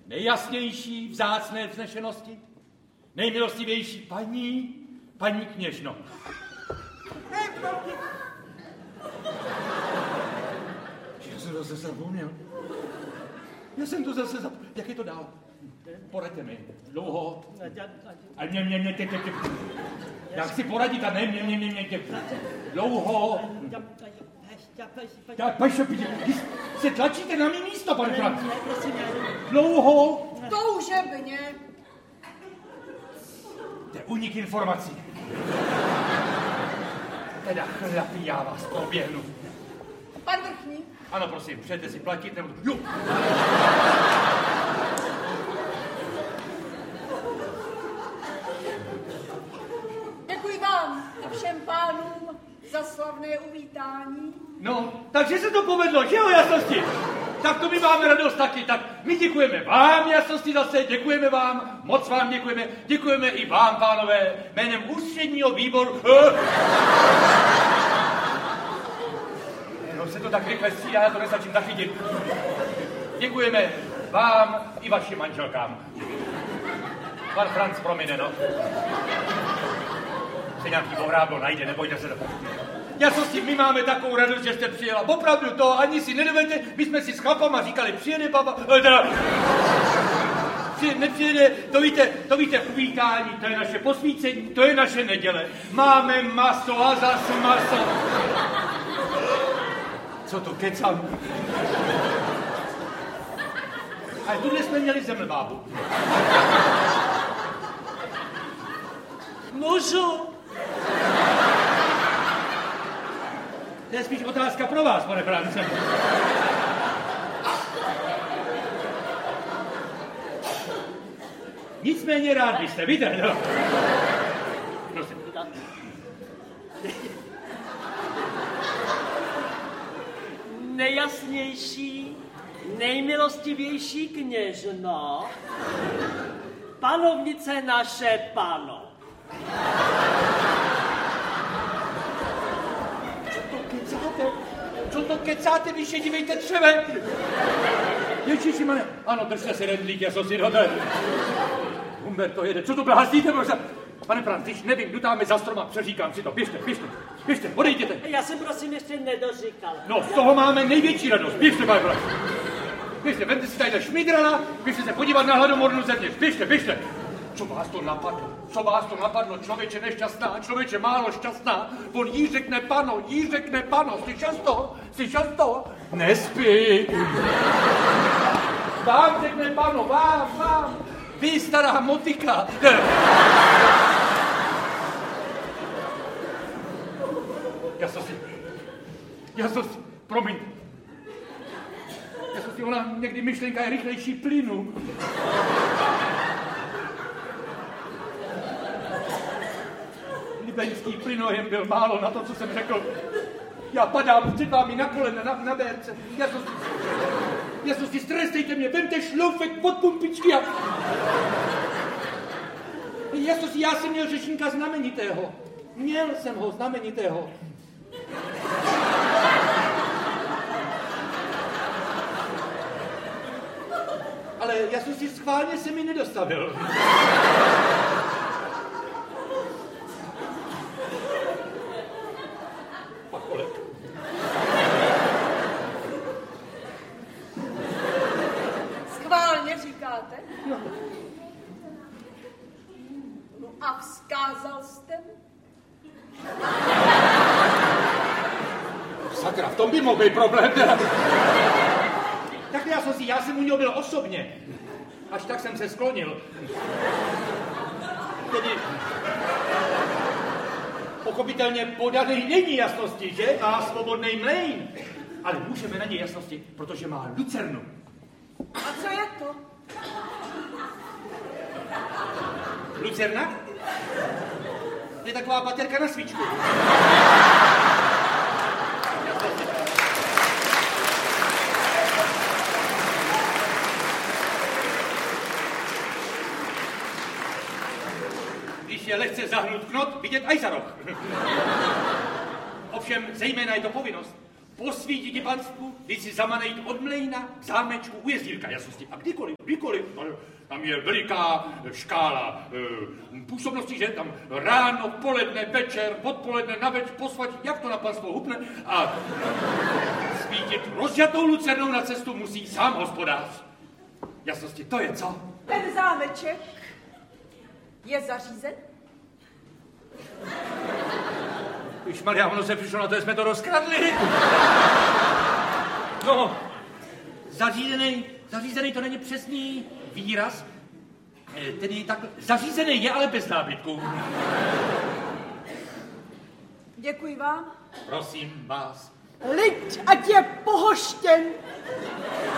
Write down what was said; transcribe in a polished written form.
nejjasnější, vzácné vznešenosti, nejmilostivější paní kněžno. Já jsem to zase zapomněl. Jak je to dál? Poraďte mi. Dlouho. A mě. Jak si poradit a ne. Dlouho. Tak, se tlačíte na mý místo, pane Franc. Dlouho. Toužebně. To je únik informací. Teda chlapí, já vás proběhnu. Pan vrchní. Ano, prosím, přejete si platit, nebo... Jo! Děkuji vám a všem pánům za slavné uvítání. No, takže se to povedlo, že jo, jasnosti? Tak to my máme radost taky, tak my děkujeme vám, jasnosti zase, děkujeme vám, moc vám děkujeme i vám, pánové, jménem ústředního výboru... Se to tak rychle střídá, já to nestačím zachytit. Děkujeme vám i vašim manželkám. Pan Franc promine, no. Se nějaký bohráblo najde, nebojte se. Jasnosti, my máme takovou radost, že jste přijela. Opravdu to ani si nedovedete, my jsme si s chlapama říkali, přijede baba, nepřijede, to víte, uvítání, to je naše posvícení, to je naše neděle. Máme maso a zas maso. Co to kecám? A tuhle jsme měli zemlbábu. Můžu? To je spíš otázka pro vás, pane France. Nicméně rád byste, víte, no. Prosím. Nejjasnější, nejmilostivější kněžno, panovnice naše pano. Co to kecáte, vy še dívejte třeve. Ježišimane, ano, držte si rendlík, já si dote. Humberto jede, co to blázníte, Pane Franc, když nevím, dutáme za stroma, přeříkám si to, běžte, odejděte. Já jsem prosím ještě nedoříkal. No, z toho máme největší radost, běžte, pane Franc. Běžte, vemte si tadyhle šmidrala, běžte se podívat na hladomornu zevnitř, běžte. Co vás to napadlo, člověče nešťastná, člověče málo šťastná, on jí řekne pano, slyšel to? Nespí. Vám řekne pano, vám. Vy, stará motika. Jasnosti, promiň. Jasnosti, ona někdy myšlenka je rychlejší plynu. Libeňský plynojem byl málo na to, co jsem řekl. Já padám před vámi na kolena, na dérce. Jasnosti, strestejte mě, vemte šloufek od pumpičky a... Jasnosti, já jsem měl řečníka znamenitého. Měl jsem ho znamenitého. Ale jasnosti, schválně se mi nedostavil. Schválně říkáte? No a vzkázal jste mu? Sakra, v tom by mohl být problém. Tak já jsem u něho byl osobně. Až tak jsem se sklonil. Tedy pochopitelně podaný není jasnosti, že? Má svobodný mlejn. Ale můžeme na něj jasnosti, protože má lucernu. A co je to? Lucerna? To je taková baterka na svíčku. Když je lehce zahnut knot, vidět aj za roh. Ovšem, zejména je to povinnost. Posvítit ti panstvu, když si zamanejít od mlejna k zámečku u jezdírka, jasnosti. A kdykoliv. Tam je veliká škála působností, že tam ráno, poledne, večer, odpoledne, naveč, posvať, jak to na panstvo hupne. A svítit rozjatou lucernou na cestu musí sám hospodář. Jasnosti, to je co? Ten zámeček je zařízen? Ježmarja, ono se přišlo na to, že jsme to rozkradli. No, zařízený to není přesný výraz. Tedy tak, zařízený je, ale bez nábytku. Děkuji vám. Prosím vás. Lid, ať je pohoštěn.